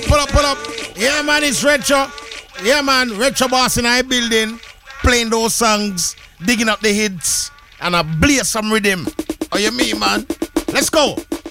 pull up. Yeah, man, it's Retro. Yeah, man, Retro Boss in our building, playing those songs, digging up the hits, and I blaze some rhythm. Oh, you mean, man? Let's go.